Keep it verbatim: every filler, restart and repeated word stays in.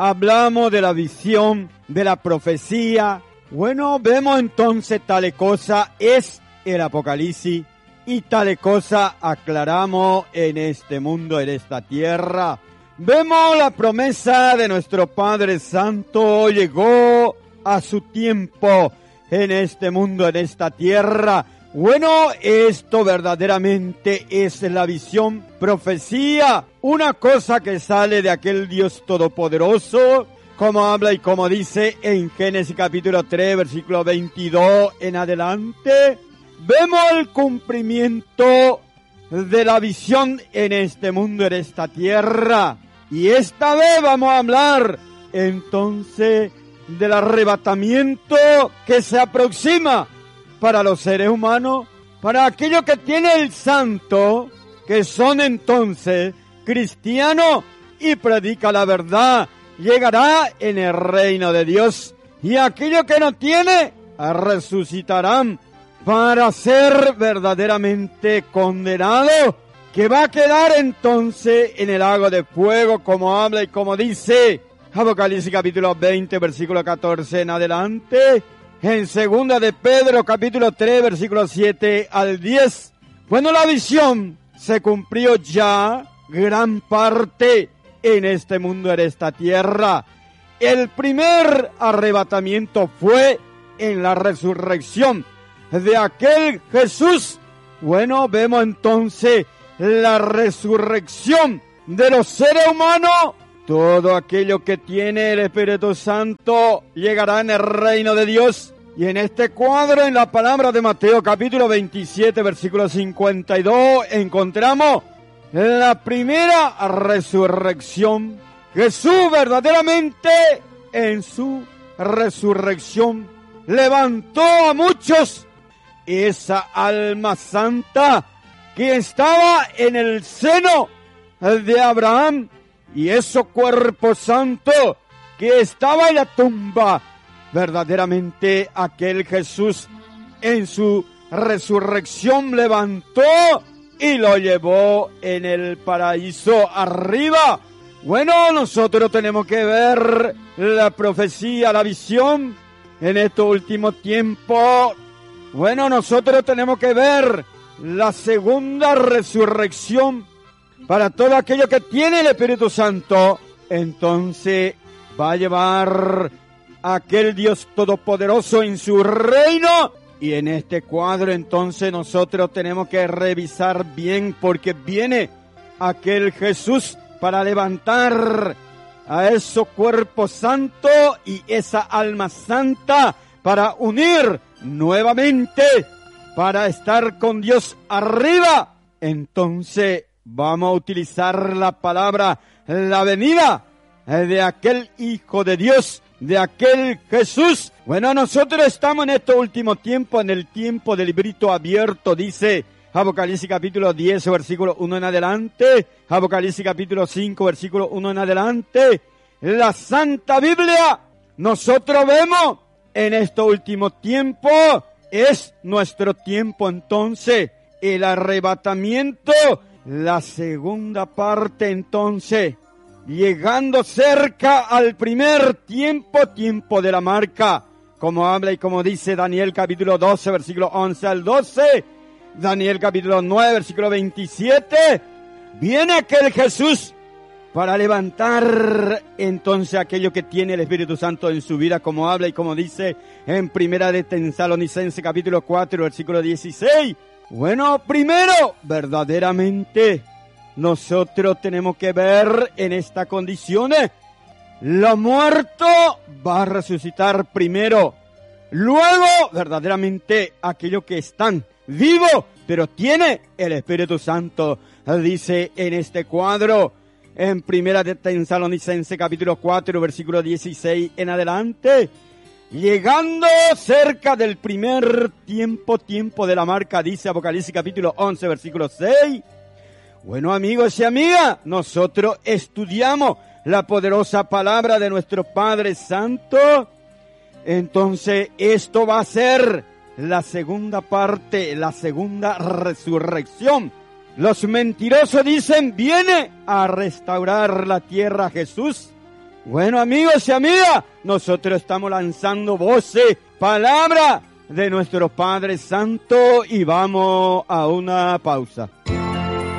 hablamos de la visión, de la profecía. Bueno, vemos entonces tal cosa es el Apocalipsis y tal cosa aclaramos en este mundo, en esta tierra. Vemos la promesa de nuestro Padre Santo, llegó a su tiempo en este mundo, en esta tierra. Bueno, esto verdaderamente es la visión, profecía, una cosa que sale de aquel Dios todopoderoso, como habla y como dice en Génesis capítulo tres, versículo veintidós en adelante. Vemos el cumplimiento de la visión en este mundo, en esta tierra. Y esta vez vamos a hablar entonces del arrebatamiento que se aproxima para los seres humanos, para aquellos que tiene el santo, que son entonces cristianos y predica la verdad, llegará en el reino de Dios. Y aquellos que no tiene, resucitarán para ser verdaderamente condenados, que va a quedar entonces en el lago de fuego, como habla y como dice Apocalipsis capítulo veinte, versículo catorce en adelante. En segunda de Pedro, capítulo tres, versículo siete al diez. Bueno, la visión se cumplió ya gran parte en este mundo, en esta tierra. El primer arrebatamiento fue en la resurrección de aquel Jesús. Bueno, vemos entonces la resurrección de los seres humanos. Todo aquello que tiene el Espíritu Santo llegará en el reino de Dios. Y en este cuadro, en la palabra de Mateo, capítulo veintisiete, versículo cincuenta y dos, encontramos la primera resurrección. Jesús verdaderamente en su resurrección levantó a muchos. Esa alma santa que estaba en el seno de Abraham, y ese cuerpo santo que estaba en la tumba, verdaderamente aquel Jesús en su resurrección levantó y lo llevó en el paraíso arriba. Bueno, nosotros tenemos que ver la profecía, la visión en estos últimos tiempos. Bueno, nosotros tenemos que ver la segunda resurrección para todo aquello que tiene el Espíritu Santo. Entonces va a llevar a aquel Dios todopoderoso en su reino. Y en este cuadro entonces nosotros tenemos que revisar bien, porque viene aquel Jesús para levantar a ese cuerpo santo y esa alma santa para unir nuevamente, para estar con Dios arriba. Entonces vamos a utilizar la palabra, la venida de aquel Hijo de Dios, de aquel Jesús. Bueno, nosotros estamos en este último tiempo, en el tiempo del librito abierto, dice Apocalipsis capítulo diez, versículo uno en adelante, Apocalipsis capítulo cinco, versículo uno en adelante, la Santa Biblia. Nosotros vemos en este último tiempo, es nuestro tiempo entonces, el arrebatamiento, la segunda parte entonces, llegando cerca al primer tiempo, tiempo de la marca, como habla y como dice Daniel capítulo doce, versículo once al doce, Daniel capítulo nueve, versículo veintisiete, viene aquel Jesús para levantar entonces aquello que tiene el Espíritu Santo en su vida, como habla y como dice en Primera de Tesalonicenses capítulo cuatro, versículo dieciséis. Bueno, primero, verdaderamente, nosotros tenemos que ver en estas condiciones, lo muerto va a resucitar primero. Luego, verdaderamente, aquellos que están vivos, pero tiene el Espíritu Santo, dice en este cuadro, en Primera de Tesalonicenses capítulo cuatro, versículo dieciséis en adelante, llegando cerca del primer tiempo, tiempo de la marca, dice Apocalipsis capítulo once, versículo seis. Bueno, amigos y amigas, nosotros estudiamos la poderosa palabra de nuestro Padre Santo. Entonces, esto va a ser la segunda parte, la segunda resurrección. Los mentirosos dicen, viene a restaurar la tierra Jesús. Bueno, amigos y amigas, nosotros estamos lanzando voces, palabra de nuestro Padre Santo y vamos a una pausa.